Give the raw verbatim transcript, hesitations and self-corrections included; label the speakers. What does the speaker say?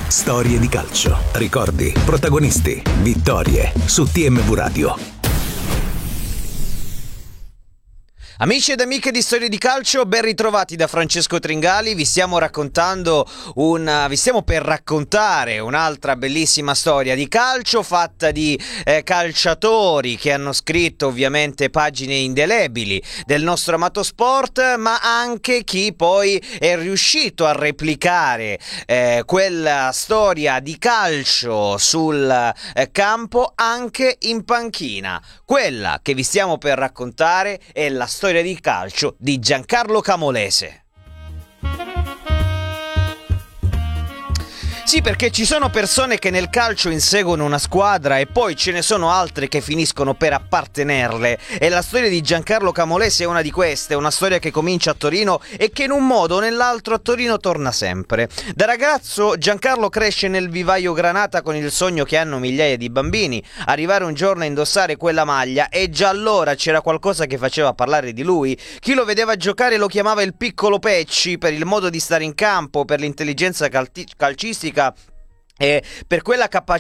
Speaker 1: Storie di calcio, ricordi, protagonisti, vittorie su T M V Radio.
Speaker 2: Amici ed amiche di Storie di Calcio, ben ritrovati da Francesco Tringali. Vi stiamo raccontando una, vi stiamo per raccontare un'altra bellissima storia di calcio fatta di eh, calciatori che hanno scritto ovviamente pagine indelebili del nostro amato sport, ma anche chi poi è riuscito a replicare eh, quella storia di calcio sul eh, campo anche in panchina. Quella che vi stiamo per raccontare è la storia di calcio di Giancarlo Camolese. Sì, perché ci sono persone che nel calcio inseguono una squadra e poi ce ne sono altre che finiscono per appartenerle, e la storia di Giancarlo Camolese è una di queste, una storia che comincia a Torino e che in un modo o nell'altro a Torino torna sempre. Da ragazzo Giancarlo cresce nel vivaio granata con il sogno che hanno migliaia di bambini, arrivare un giorno a indossare quella maglia, e già allora c'era qualcosa che faceva parlare di lui. Chi lo vedeva giocare lo chiamava il piccolo Pecci per il modo di stare in campo, per l'intelligenza calti- calcistica e per quella capa-